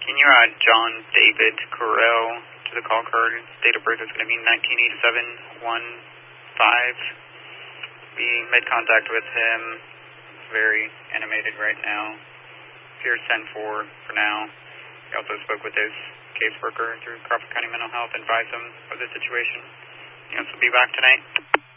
Can you add John David Correll to the call card? Date of birth is going to be 1987-15. We made contact with him. He's very animated right now. Here's 10-4 for now. He also spoke with his caseworker through Crawford County Mental Health, advised him of the situation. He wants to be back tonight.